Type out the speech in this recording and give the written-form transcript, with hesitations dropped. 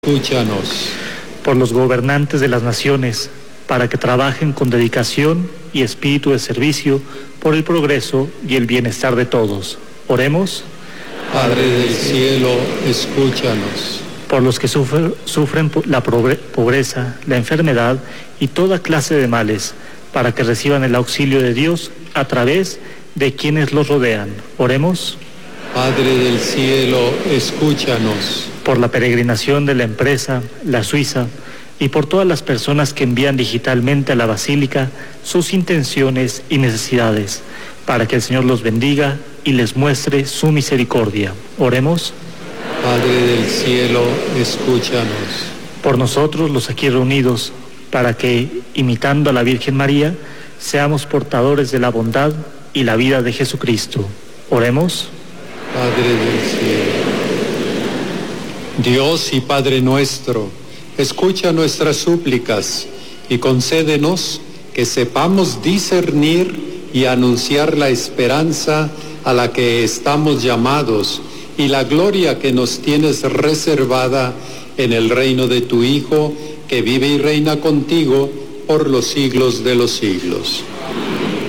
Escúchanos. Por los gobernantes de las naciones, para que trabajen con dedicación y espíritu de servicio por el progreso y el bienestar de todos. Oremos. Padre del cielo, escúchanos. Por los que sufren la pobreza, la enfermedad y toda clase de males, para que reciban el auxilio de Dios a través de quienes los rodean. Oremos. Padre del cielo, escúchanos. Por la peregrinación de la empresa La Suiza y por todas las personas que envían digitalmente a la Basílica sus intenciones y necesidades, para que el Señor los bendiga y les muestre su misericordia. Oremos. Padre del cielo, escúchanos. Por nosotros los aquí reunidos, para que, imitando a la Virgen María, seamos portadores de la bondad y la vida de Jesucristo. Oremos. Padre del cielo. Dios y Padre nuestro, escucha nuestras súplicas y concédenos que sepamos discernir y anunciar la esperanza a la que estamos llamados y la gloria que nos tienes reservada en el reino de tu Hijo, que vive y reina contigo por los siglos de los siglos.